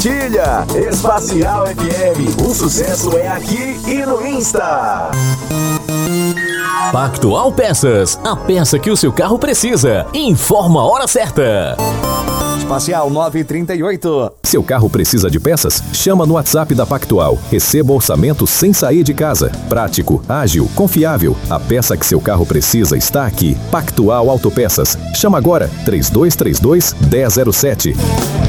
compartilha. Espacial FM, o sucesso é aqui e no Insta. Pactual Peças, a peça que o seu carro precisa. Informa a hora certa. Espacial 938. Seu carro precisa de peças? Chama no WhatsApp da Pactual. Receba orçamento sem sair de casa. Prático, ágil, confiável. A peça que seu carro precisa está aqui. Pactual Autopeças. Chama agora 3232 1007.